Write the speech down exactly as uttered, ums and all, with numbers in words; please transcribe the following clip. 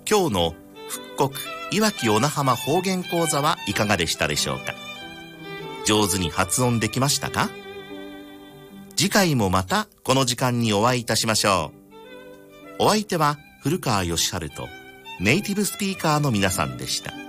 今日の復刻いわき小名浜方言講座はいかがでしたでしょうか。上手に発音できましたか。次回もまたこの時間にお会いいたしましょう。お相手は古川義春とネイティブスピーカーの皆さんでした。